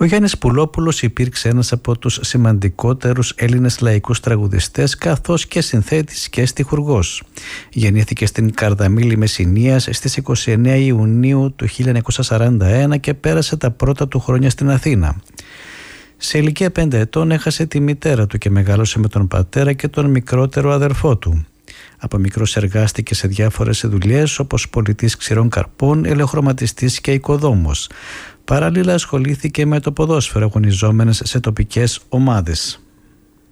Ο Γιάννης Πουλόπουλος υπήρξε ένας από τους σημαντικότερους Έλληνες λαϊκούς τραγουδιστές, καθώς και συνθέτης και στιχουργός. Γεννήθηκε στην Καρδαμίλη Μεσσηνίας στις 29 Ιουνίου του 1941 και πέρασε τα πρώτα του χρόνια στην Αθήνα. Σε ηλικία 5 ετών έχασε τη μητέρα του και μεγάλωσε με τον πατέρα και τον μικρότερο αδερφό του. Από μικρός εργάστηκε σε διάφορες δουλειές όπως πολιτής ξηρών καρπών, ελαιοχρωματιστής και οικοδόμος. Παράλληλα ασχολήθηκε με το ποδόσφαιρο, αγωνιζόμενες σε τοπικές ομάδες.